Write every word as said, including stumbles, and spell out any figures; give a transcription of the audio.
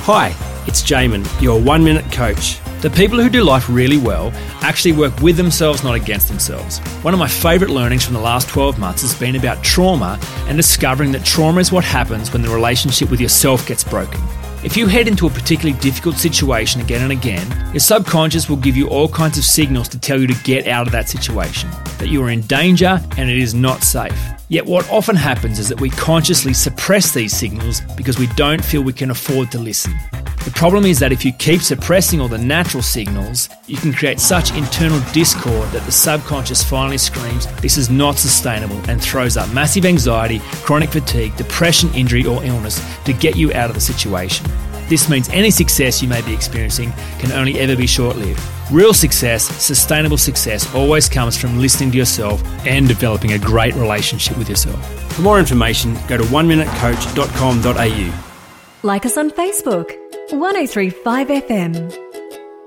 Hi, it's Jamin, your one-minute coach. The people who do life really well actually work with themselves, not against themselves. One of my favourite learnings from the last twelve months has been about trauma and discovering that trauma is what happens when the relationship with yourself gets broken. If you head into a particularly difficult situation again and again, your subconscious will give you all kinds of signals to tell you to get out of that situation, that you are in danger and it is not safe. Yet what often happens is that we consciously suppress these signals because we don't feel we can afford to listen. The problem is that if you keep suppressing all the natural signals, you can create such internal discord that the subconscious finally screams, "This is not sustainable," and throws up massive anxiety, chronic fatigue, depression, injury, or illness to get you out of the situation. This means any success you may be experiencing can only ever be short-lived. Real success, sustainable success, always comes from listening to yourself and developing a great relationship with yourself. For more information, go to one minute coach dot com dot a u. Like us on Facebook, one oh three five F M.